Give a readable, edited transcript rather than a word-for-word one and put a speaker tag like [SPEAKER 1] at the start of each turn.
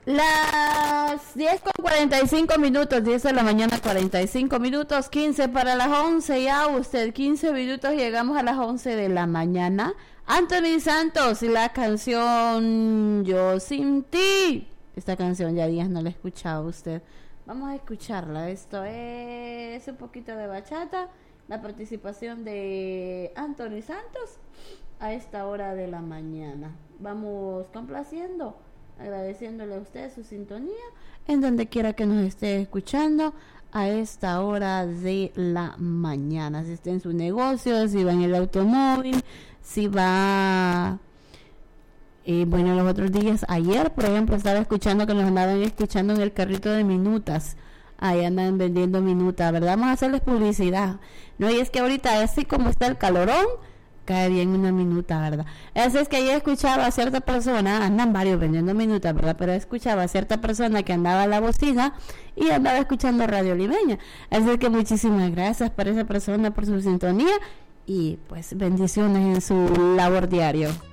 [SPEAKER 1] Las 10:45, 10 de la mañana, 45 minutos, 15 para las 11, ya usted, 15 minutos, llegamos a las 11 de la mañana. Anthony Santos y la canción Yo Sin Ti. Esta canción ya días no la escuchaba usted. Vamos a escucharla. Esto es un poquito de bachata, la participación de Anthony Santos a esta hora de la mañana. Vamos complaciendo, agradeciéndole a usted su sintonía en donde quiera que nos esté escuchando a esta hora de la mañana. Si está en su negocio, si va en el automóvil, si va... bueno, los otros días, ayer por ejemplo estaba escuchando que nos andaban escuchando en el carrito de minutas. Ahí andan vendiendo minutas, ¿verdad? Vamos a hacerles publicidad, ¿no? Y es que ahorita así como está el calorón, cae bien una minuta, ¿verdad? Así es que ayer escuchaba a cierta persona, andan varios vendiendo minutas, ¿verdad? Pero escuchaba a cierta persona que andaba a la bocina y andaba escuchando Radio Limeña. Así que muchísimas gracias para esa persona, por su sintonía y pues bendiciones en su labor diario.